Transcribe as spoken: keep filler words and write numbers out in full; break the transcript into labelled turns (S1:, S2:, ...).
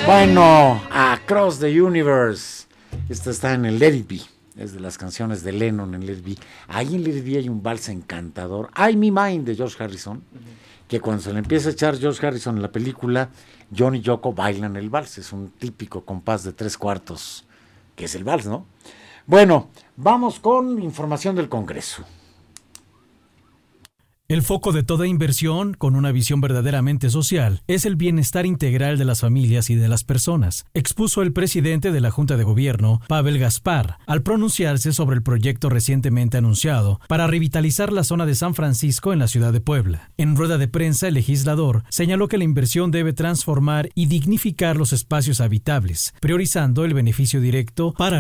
S1: Bueno, Across the Universe. Esta está en el Let It Be. Es de las canciones de Lennon en Let It Be. Ahí en Let It Be hay un vals encantador. I Me Mine de George Harrison. Uh-huh. Que cuando se le empieza a echar George Harrison en la película, John y Yoko bailan el vals. Es un típico compás de tres cuartos, que es el vals, ¿no? Bueno, vamos con información del Congreso.
S2: El foco de toda inversión, con una visión verdaderamente social, es el bienestar integral de las familias y de las personas, expuso el presidente de la Junta de Gobierno, Pavel Gaspar, al pronunciarse sobre el proyecto recientemente anunciado para revitalizar la zona de San Francisco en la ciudad de Puebla. En rueda de prensa, el legislador señaló que la inversión debe transformar y dignificar los espacios habitables, priorizando el beneficio directo para